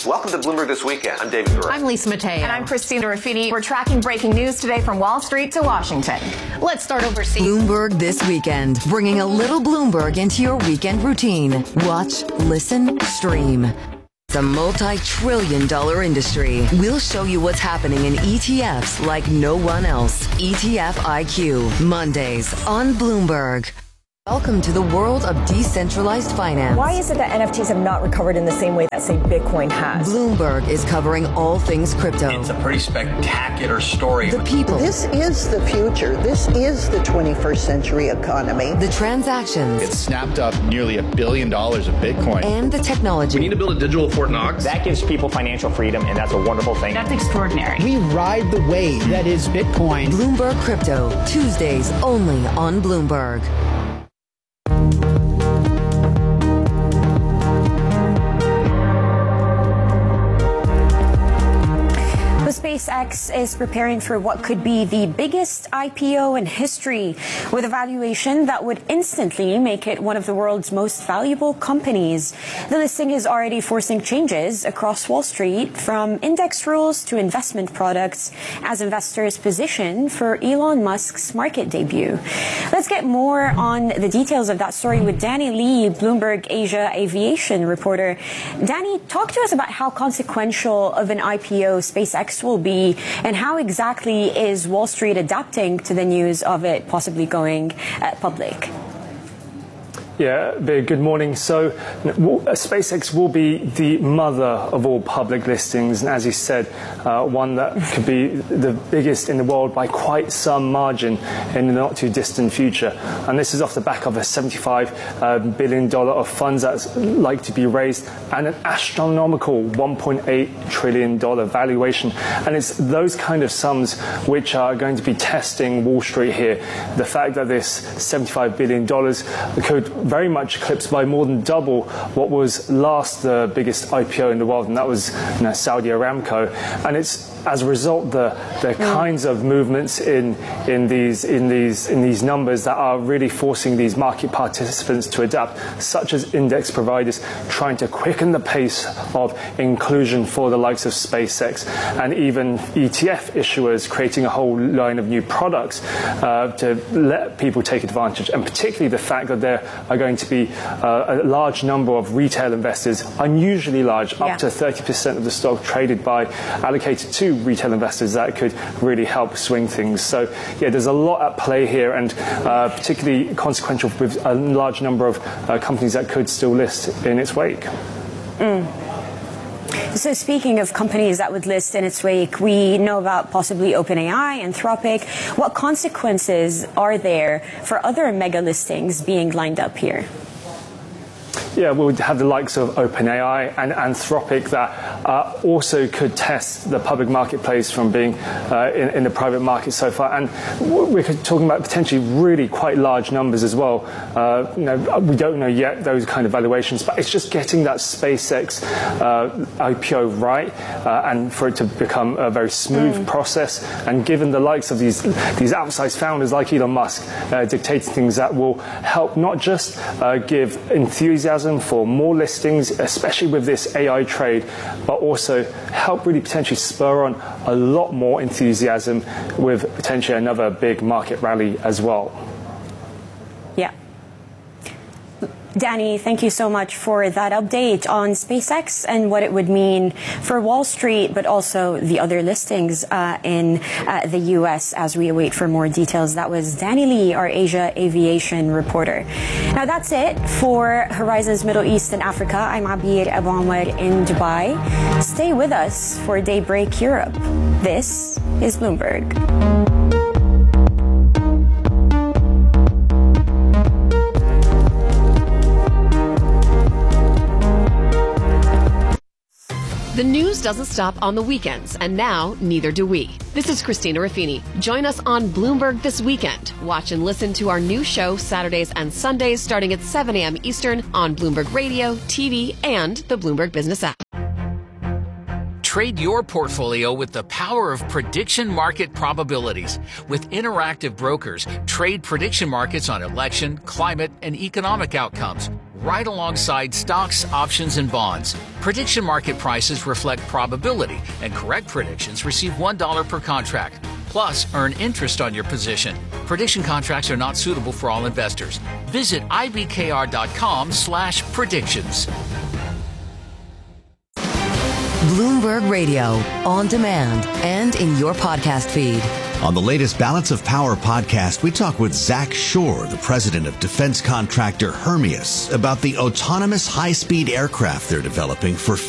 Welcome to Bloomberg This Weekend. I'm David Gura. I'm Lisa Mateo. And I'm Christina Ruffini. We're tracking breaking news today from Wall Street to Washington. Let's start overseas. Bloomberg This Weekend, bringing a little Bloomberg into your weekend routine. Watch, listen, stream. It's a multi-trillion-dollar industry. We'll show you what's happening in ETFs like no one else. ETF IQ, Mondays on Bloomberg. Welcome to the world of decentralized finance. Why is it that NFTs have not recovered in the same way that, say, Bitcoin has? Bloomberg is covering all things crypto. It's a pretty spectacular story. The people. This is the future. This is the 21st century economy. The transactions. It snapped up nearly $1 billion of Bitcoin. And the technology. We need to build a digital Fort Knox. That gives people financial freedom, and that's a wonderful thing. That's extraordinary. We ride the wave that is Bitcoin. Bloomberg Crypto, Tuesdays only on Bloomberg. SpaceX is preparing for what could be the biggest IPO in history, with a valuation that would instantly make it one of the world's most valuable companies. The listing is already forcing changes across Wall Street, from index rules to investment products, as investors position for Elon Musk's market debut. Let's get more on the details of that story with Danny Lee, Bloomberg Asia aviation reporter. Danny, talk to us about how consequential of an IPO SpaceX will be, and how exactly is Wall Street adapting to the news of it possibly going public? Yeah, big good morning. So SpaceX will be the mother of all public listings, and as you said, one that could be the biggest in the world by some margin in the not too distant future. And this is off the back of a $75 billion of funds that's like to be raised, and an astronomical $1.8 trillion valuation. And it's those kind of sums which are going to be testing Wall Street here. The fact that this $75 billion could very much eclipsed by more than double what was last the biggest IPO in the world, and that was Saudi Aramco. And it's as a result the kinds of movements in these numbers that are really forcing these market participants to adapt, such as index providers trying to quicken the pace of inclusion for the likes of SpaceX, and even ETF issuers creating a whole line of new products to let people take advantage. And particularly the fact that there are going to be a large number of retail investors, unusually large, up to 30% of the stock traded by allocated to retail investors, that could really help swing things. So yeah, there's a lot at play here, and particularly consequential with a large number of companies that could still list in its wake. So speaking of companies that would list in its wake, we know about possibly OpenAI, Anthropic. What consequences are there for other mega listings being lined up here? Yeah, we'll have the likes of OpenAI and Anthropic that also could test the public marketplace from being in the private market so far. And we're talking about potentially really quite large numbers as well. We don't know yet those kind of valuations, but it's just getting that SpaceX IPO right, and for it to become a very smooth process. And given the likes of these outsized founders like Elon Musk dictating things that will help not just give enthusiasm for more listings, especially with this AI trade, but also help really potentially spur on a lot more enthusiasm with potentially another big market rally as well. Yeah. Danny, thank you so much for that update on SpaceX and what it would mean for Wall Street, but also the other listings in the U.S. as we await for more details. That was Danny Lee, our Asia aviation reporter. Now that's it for Horizons Middle East and Africa. I'm Abir Abu Anwar in Dubai. Stay with us for Daybreak Europe. This is Bloomberg. The news doesn't stop on the weekends, and now neither do we. This is Christina Ruffini. Join us on Bloomberg This Weekend. Watch and listen to our new show Saturdays and Sundays starting at 7 a.m. Eastern on Bloomberg Radio, TV, and the Bloomberg Business app. Trade your portfolio with the power of prediction market probabilities. With Interactive Brokers, trade prediction markets on election, climate, and economic outcomes. right alongside stocks, options, and bonds. Prediction market prices reflect probability, and correct predictions receive $1 per contract. Plus, earn interest on your position. Prediction contracts are not suitable for all investors. Visit ibkr.com/predictions. Bloomberg Radio, on demand and in your podcast feed. On the latest Balance of Power podcast, we talk with Zach Shore, the president of defense contractor Hermeus, about the autonomous high-speed aircraft they're developing for